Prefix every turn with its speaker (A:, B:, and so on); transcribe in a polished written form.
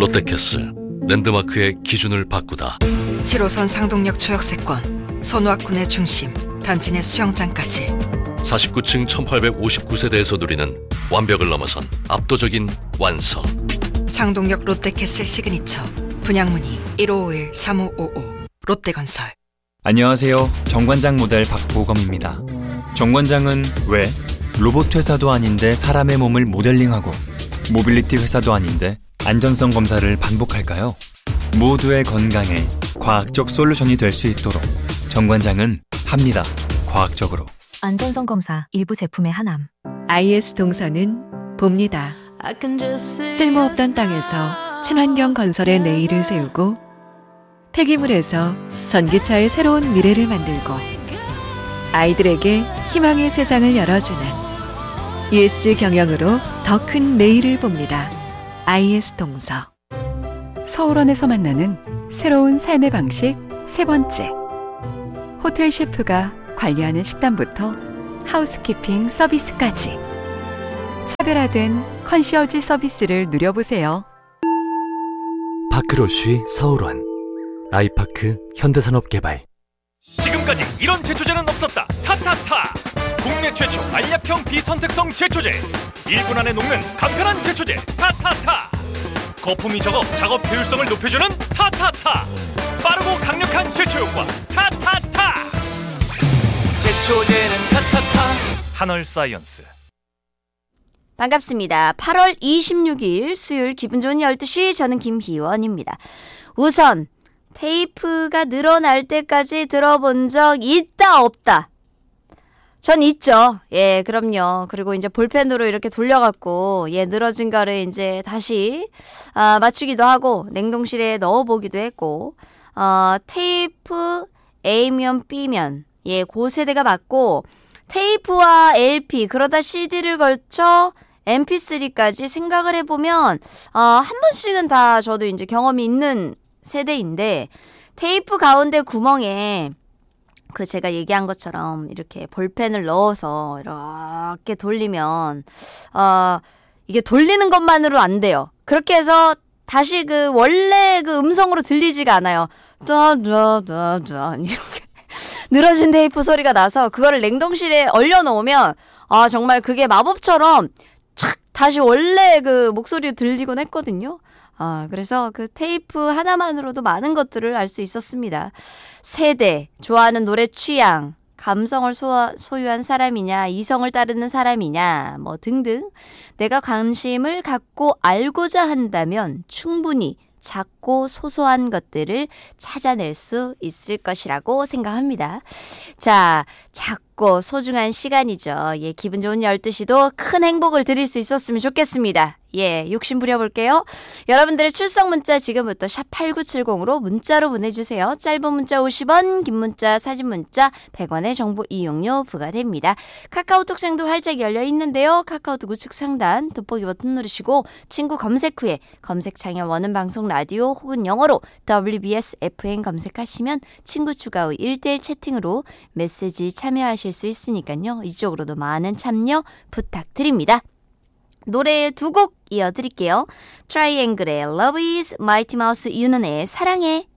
A: 롯데캐슬 랜드마크의 기준을 바꾸다.
B: 7호선 상동역 초역세권, 손호학군의 중심, 단지 내 수영장까지
A: 49층 1859세대에서 누리는 완벽을 넘어선 압도적인 완성.
B: 상동역 롯데캐슬 시그니처. 분양문의 1551-3555 롯데건설.
C: 안녕하세요. 정관장 모델 박보검입니다. 정관장은 왜 로봇 회사도 아닌데 사람의 몸을 모델링하고 모빌리티 회사도 아닌데 안전성 검사를 반복할까요? 모두의 건강에 과학적 솔루션이 될 수 있도록 정관장은 합니다. 과학적으로.
D: 안전성 검사 일부 제품의 하남.
E: IS 동서는 봅니다. 쓸모없던 땅에서 친환경 건설의 내일을 세우고 폐기물에서 전기차의 새로운 미래를 만들고 아이들에게 희망의 세상을 열어주는 ESG 경영으로 더 큰 내일을 봅니다. IS 동서. 서울원에서 만나는 새로운 삶의 방식 세 번째. 호텔 셰프가 관리하는 식단부터 하우스키핑 서비스까지 차별화된 컨시어지 서비스를 누려보세요.
F: 파크로쉬 서울원. 아이파크 현대산업개발.
G: 지금까지 이런 제초제는 없었다. 타타타. 국내 최초 알약형 비선택성 제초제. 1분 안에 녹는 간편한 제초제 타타타. 거품이 적어 작업 효율성을 높여주는 타타타. 빠르고 강력한 제초 효과 타타타. 제초제는 타타타. 한얼사이언스.
H: 반갑습니다. 8월 26일 수요일 기분 좋은 12시, 저는 김희원입니다. 우선 테이프가 늘어날 때까지 들어본 적 있다 없다? 전 있죠. 예, 그럼요. 그리고 이제 볼펜으로 이렇게 돌려갖고 늘어진 거를 이제 다시 맞추기도 하고 냉동실에 넣어보기도 했고, 테이프 A면 B면 그 세대가 맞고, 테이프와 LP 그러다 CD를 걸쳐 MP3까지 생각을 해보면 한 번씩은 다 저도 이제 경험이 있는 세대인데, 테이프 가운데 구멍에 제가 얘기한 것처럼 이렇게 볼펜을 넣어서 이렇게 돌리면 이게 돌리는 것만으로 안 돼요. 그렇게 해서 다시 원래 음성으로 들리지가 않아요. 짜자자자 이렇게 늘어진 테이프 소리가 나서 그거를 냉동실에 얼려놓으면 정말 그게 마법처럼 착 다시 원래 목소리로 들리곤 했거든요. 그래서 테이프 하나만으로도 많은 것들을 알 수 있었습니다. 세대, 좋아하는 노래 취향, 감성을 소유한 사람이냐, 이성을 따르는 사람이냐, 등등. 내가 관심을 갖고 알고자 한다면 충분히 작고 소소한 것들을 찾아낼 수 있을 것이라고 생각합니다. 자, 작고 소중한 시간이죠. 기분 좋은 12시도 큰 행복을 드릴 수 있었으면 좋겠습니다. 욕심 부려볼게요. 여러분들의 출석 문자 지금부터 샵8970으로 문자로 보내주세요. 짧은 문자 50원, 긴 문자, 사진 문자 100원의 정보 이용료 부과됩니다. 카카오톡 창도 활짝 열려 있는데요. 카카오톡 우측 상단 돋보기 버튼 누르시고 친구 검색 후에 검색창에 원하는 방송 라디오 혹은 영어로 WBS FM 검색하시면 친구 추가 후 1대1 채팅으로 메시지 참여하실 수 있으니까요. 이쪽으로도 많은 참여 부탁드립니다. 노래 두 곡 이어드릴게요. 트라이앵글의 Love is Mighty Mouse, 윤은혜의 사랑해.